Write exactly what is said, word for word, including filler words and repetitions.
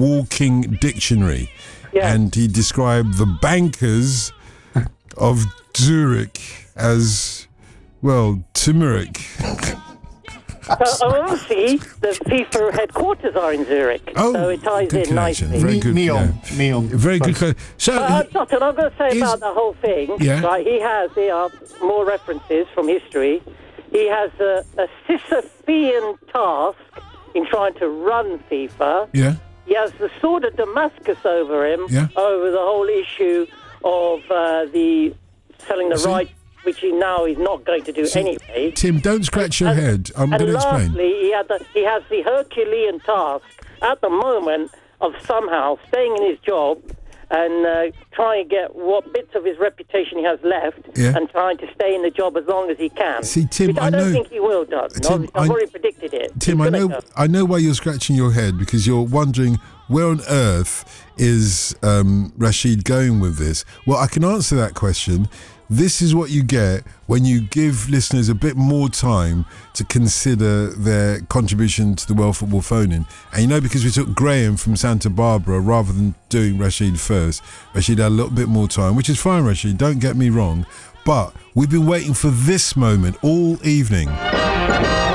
walking dictionary. Yeah. And he described the bankers of Zurich as, well, turmeric. So obviously, the FIFA headquarters are in Zurich, Oh, so it ties good in connection. nicely. Very good. Neon, yeah. neon. Very good. co- So, Uh, Dotton, I'm going to say Is- about the whole thing. Yeah. Right, he has, there are more references from history. He has a, a Sisyphean task in trying to run FIFA. yeah. He has the sword of Damascus over him, Yeah. over the whole issue of uh, the selling the See? right, which he now is not going to do See, anyway. Tim, don't scratch your And- head. I'm and going to explain. lastly, he, had the, he has the Herculean task at the moment of somehow staying in his job and uh, trying to get what bits of his reputation he has left Yeah. and trying to stay in the job as long as he can. See, Tim, Which I, I don't know- think he will, Doug. Tim, I've I- already predicted it. Tim, He's I gonna know, go. I know why you're scratching your head, because you're wondering where on earth is um, Rashid going with this. Well, I can answer that question. This is what you get when you give listeners a bit more time to consider their contribution to the World Football Phone-In. And you know, because we took Graham from Santa Barbara rather than doing Rashid first, Rashid had a little bit more time, which is fine, Rashid, don't get me wrong. But we've been waiting for this moment all evening.